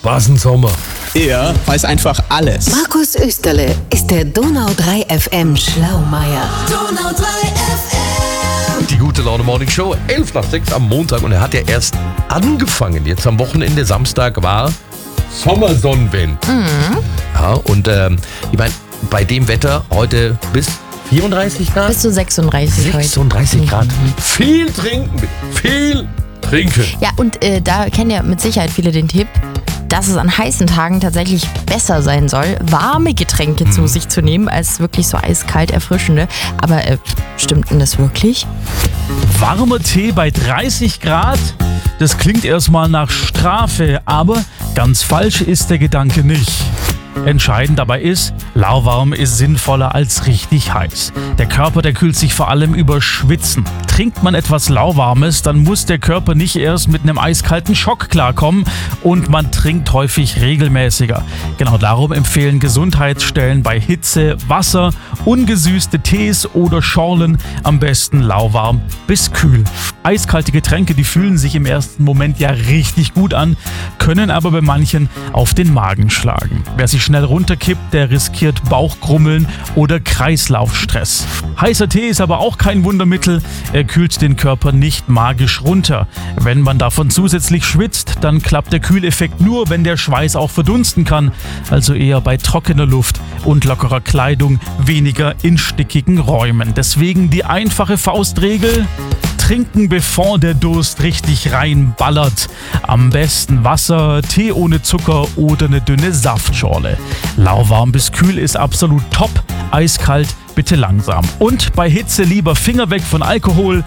Was ein Sommer. Er weiß einfach alles. Markus Österle ist der Donau 3 FM Schlaumeier. Donau 3 FM. Die gute Laune Morning Show, 11 nach 6 am Montag. Und er hat ja erst angefangen. Jetzt am Wochenende, Samstag, war Sommersonnenwind. Ja, und ich meine, bei dem Wetter heute bis 34 Grad? Bis zu 36 heute. 36 Grad. Viel trinken, viel trinken. Ja, und da kennen ja mit Sicherheit viele den Tipp, dass es an heißen Tagen tatsächlich besser sein soll, warme Getränke zu sich zu nehmen, als wirklich so eiskalt erfrischende. Aber stimmt denn das wirklich? Warmer Tee bei 30 Grad? Das klingt erstmal nach Strafe, aber ganz falsch ist der Gedanke nicht. Entscheidend dabei ist, lauwarm ist sinnvoller als richtig heiß. Der Körper, der kühlt sich vor allem über Schwitzen. Trinkt man etwas Lauwarmes, dann muss der Körper nicht erst mit einem eiskalten Schock klarkommen und man trinkt häufig regelmäßiger. Genau darum empfehlen Gesundheitsstellen bei Hitze Wasser, ungesüßte Tees oder Schorlen, am besten lauwarm bis kühl. Eiskalte Getränke, die fühlen sich im ersten Moment ja richtig gut an, können aber bei manchen auf den Magen schlagen. Wer sich schnell runterkippt, der riskiert Bauchkrummeln oder Kreislaufstress. Heißer Tee ist aber auch kein Wundermittel, er kühlt den Körper nicht magisch runter. Wenn man davon zusätzlich schwitzt, dann klappt der Kühleffekt nur, wenn der Schweiß auch verdunsten kann, also eher bei trockener Luft und lockerer Kleidung, weniger in stickigen Räumen. Deswegen die einfache Faustregel: trinken, bevor der Durst richtig reinballert. Am besten Wasser, Tee ohne Zucker oder eine dünne Saftschorle. Lauwarm bis kühl ist absolut top, eiskalt bitte langsam. Und bei Hitze lieber Finger weg von Alkohol.